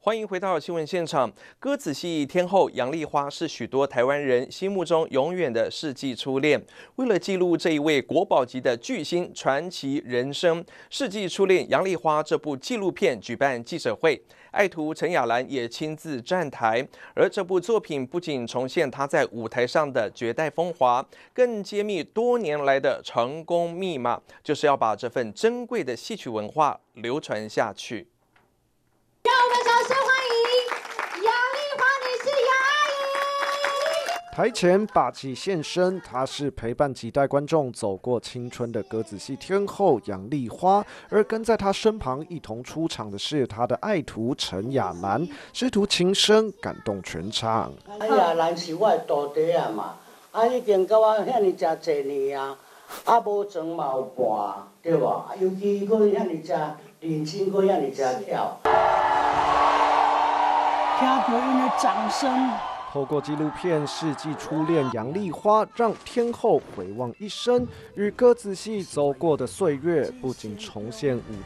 欢迎回到新闻现场。歌仔戏天后杨丽花是许多台湾人心目中永远的世纪初恋。为了记录这一位国宝级的巨星传奇人生，《世纪初恋杨丽花》这部纪录片举办记者会，爱徒陈雅兰也亲自站台。而这部作品不仅重现她在舞台上的绝代风华，更揭秘多年来的成功密码，就是要把这份珍贵的戏曲文化流传下去。 让我们掌声欢迎杨丽花女士杨阿姨。 台前霸气现身，她是陪伴几代观众走过青春的歌子戏天后杨丽花，而跟在她身旁一同出场的是她的爱徒陈雅兰，师徒情深感动全场。 雅兰是我的徒弟啊嘛，已经跟我遐尼真侪年啊，无装嘛有伴，对无？尤其佫遐尼真认真，佫遐尼真跳。 听到因的掌声。 透过纪录片《世纪初恋杨丽花》，让天后回望一生与歌子戏走过的岁月，不仅重现舞